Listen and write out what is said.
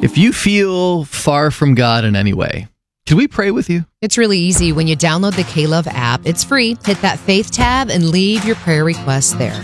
If you feel far from God in any way, can we pray with you? It's really easy when you download the K-Love app. It's free. Hit that faith tab and leave your prayer requests there.